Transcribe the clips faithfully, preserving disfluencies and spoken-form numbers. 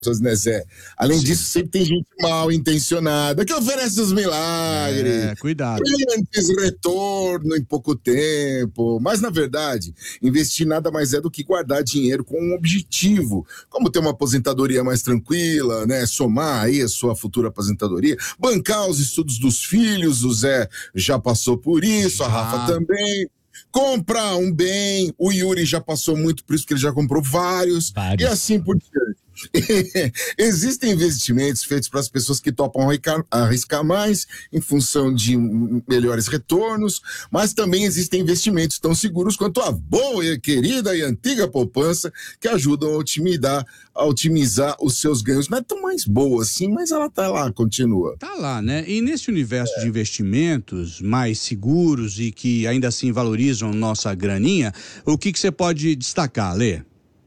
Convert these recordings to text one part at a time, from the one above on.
né, Zé? Além Sim. disso, sempre tem gente mal intencionada que oferece os milagres. É, cuidado. Antes retorno em pouco tempo. Mas, na verdade, investir nada mais é do que guardar dinheiro com um objetivo. Como ter uma aposentadoria mais tranquila, né? Somar aí a sua futura aposentadoria. Bancar os estudos dos filhos, o Zé já passou por isso, a Rafa também. Comprar um bem, o Yuri já passou muito por isso, porque ele já comprou vários, vários. E assim por diante. Existem investimentos feitos para as pessoas que topam arriscar, arriscar mais em função de melhores retornos, mas também existem investimentos tão seguros quanto a boa e querida e antiga poupança, que ajudam a otimizar, a otimizar os seus ganhos. Não é tão mais boa assim, mas ela tá lá, continua. Tá lá, né? E nesse universo é. de investimentos mais seguros e que ainda assim valorizam nossa graninha, o que que você pode destacar, Lê?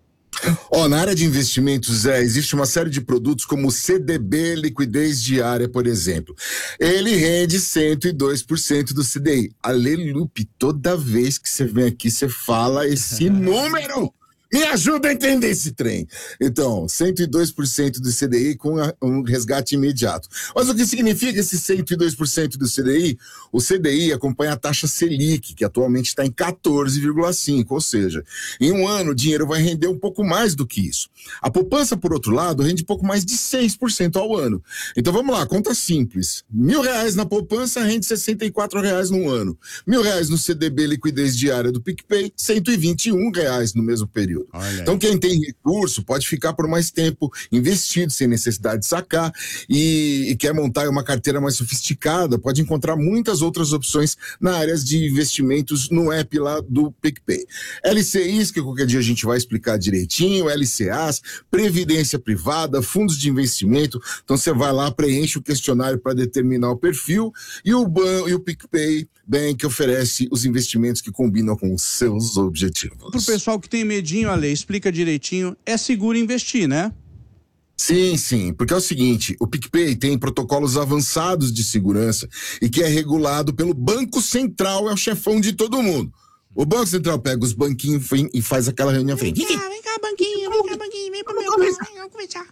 Ó, na área de investimentos, é, existe uma série de produtos como o C D B Liquidez Diária, por exemplo. Ele rende cento e dois por cento do C D I. Aleluia, toda vez que você vem aqui, você fala esse número. Me ajuda a entender esse trem. Então, cento e dois por cento do C D I com a, um resgate imediato. Mas o que significa esse cento e dois por cento do C D I? O C D I acompanha a taxa Selic, que atualmente está em quatorze vírgula cinco, ou seja, em um ano o dinheiro vai render um pouco mais do que isso. A poupança, por outro lado, rende pouco mais de seis por cento ao ano. Então vamos lá, conta simples. Mil reais na poupança rende sessenta e quatro reais no ano. Mil reais no C D B Liquidez Diária do PicPay, cento e vinte e um reais no mesmo período. Então quem tem recurso pode ficar por mais tempo investido, sem necessidade de sacar, e, e quer montar uma carteira mais sofisticada, pode encontrar muitas outras opções na área de investimentos no app lá do PicPay. L C Is, que qualquer dia a gente vai explicar direitinho, L C As, previdência privada, fundos de investimento. Então você vai lá, preenche o questionário para determinar o perfil, e o, ban, e o PicPay Bank oferece os investimentos que combinam com os seus objetivos. Pro pessoal que tem medinho, Ale, explica direitinho, é seguro investir, né? Sim, sim, porque é o seguinte, o PicPay tem protocolos avançados de segurança e que é regulado pelo Banco Central, é o chefão de todo mundo. O Banco Central pega os banquinhos e faz aquela reunião frente. Vem cá, vem cá, banquinho, vem cá, banquinho, vem pro meu banco, vamos conversar.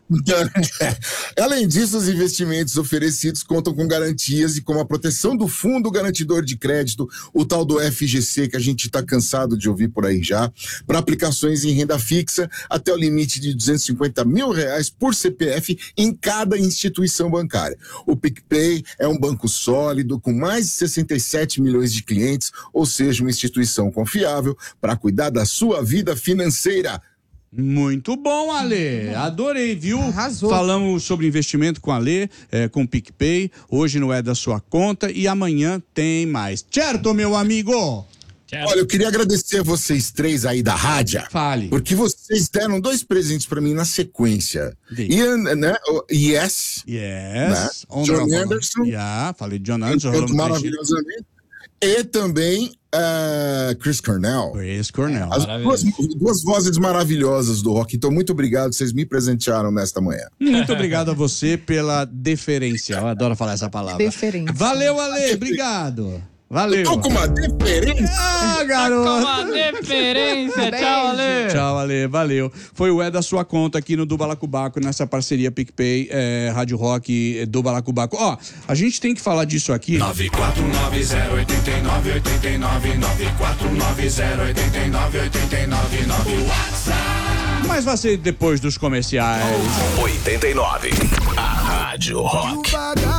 Além disso, os investimentos oferecidos contam com garantias e com a proteção do Fundo Garantidor de Crédito, o tal do F G C, que a gente está cansado de ouvir por aí já, para aplicações em renda fixa até o limite de duzentos e cinquenta mil reais por C P F em cada instituição bancária. O PicPay é um banco sólido com mais de sessenta e sete milhões de clientes, ou seja, uma instituição confiável para cuidar da sua vida financeira. Muito bom, Ale. Adorei, viu? Arrasou. Falamos sobre investimento com a Ale, é, com o PicPay. Hoje não é da sua conta e amanhã tem mais. Certo, meu amigo? Certo. Olha, eu queria agradecer a vocês três aí da rádio. Fale. Porque vocês deram dois presentes para mim na sequência. Ian, né? O Yes. Yes. Né? John John Anderson. Yeah, falei de John Anderson. Maravilhosamente. E também uh, Chris Cornell. Chris Cornell. As duas, duas vozes maravilhosas do rock. Então, muito obrigado. Vocês me presentearam nesta manhã. Muito obrigado a você pela deferência. Eu adoro falar essa palavra. Deferência. Valeu, Ale. Obrigado. Valeu. Tô com uma deferência. Ah, garoto. Tô com uma deferência. Tchau, Ale. Tchau, Ale. Valeu. Foi o É da Sua Conta aqui no do Balacobaco, nessa parceria PicPay, é, Rádio Rock do Balacobaco. Ó, a gente tem que falar disso aqui. nove quatro nove zero oito nove oito nove nove quatro nove zero oito nove oito nove nove WhatsApp. Mas vai ser depois dos comerciais. oitenta e nove. A Rádio Rock.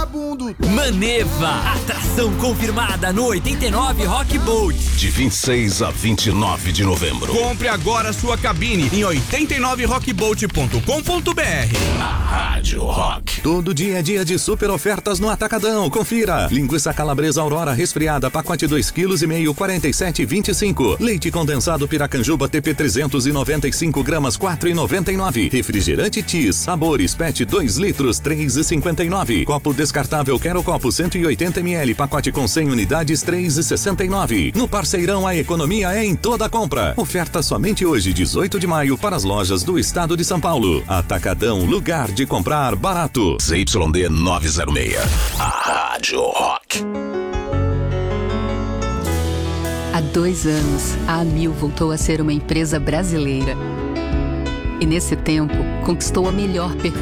Maneva, atração confirmada no oitenta e nove Rock Boat. De vinte e seis a vinte e nove de novembro. Compre agora sua cabine em oitenta e nove rock boat ponto com ponto b r. A Rádio Rock. Todo dia é dia de super ofertas no Atacadão. Confira. Linguiça calabresa Aurora resfriada, pacote dois quilos e meio, quarenta e sete e vinte e cinco. Leite condensado Piracanjuba T P trezentos e noventa e cinco gramas, quatro e noventa e nove. Refrigerante Tis, sabores Pet dois litros, três e cinquenta e nove. Copo descartável Quero Copo cento e oitenta mililitros, pacote com cem unidades, três e sessenta e nove. No Parceirão a economia é em toda compra. Oferta somente hoje, dezoito de maio, para as lojas do estado de São Paulo. Atacadão, lugar de comprar barato. Z Y D novecentos e seis. A Rádio Rock. Há dois anos, a Amil voltou a ser uma empresa brasileira. E nesse tempo, conquistou a melhor performance